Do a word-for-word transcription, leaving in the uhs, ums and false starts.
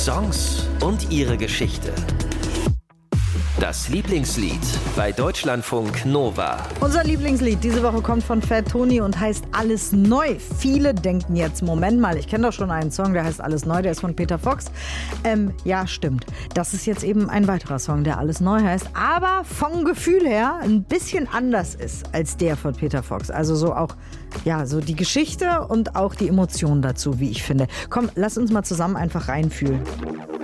Songs und ihre Geschichte. Das Lieblingslied bei Deutschlandfunk Nova. Unser Lieblingslied diese Woche kommt von Fat Tony und heißt Alles Neu. Viele denken jetzt, Moment mal, ich kenne doch schon einen Song, der heißt Alles Neu, der ist von Peter Fox. Ähm, ja, stimmt. Das ist jetzt eben ein weiterer Song, der Alles Neu heißt, aber vom Gefühl her ein bisschen anders ist als der von Peter Fox. Also so auch, ja, so die Geschichte und auch die Emotionen dazu, wie ich finde. Komm, lass uns mal zusammen einfach reinfühlen.